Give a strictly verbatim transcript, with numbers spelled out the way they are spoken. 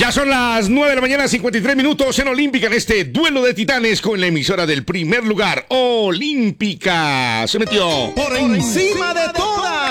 Ya son las nueve de la mañana, cincuenta y tres minutos en Olímpica, en este duelo de titanes con la emisora del primer lugar, Olímpica. Se metió por encima de todas.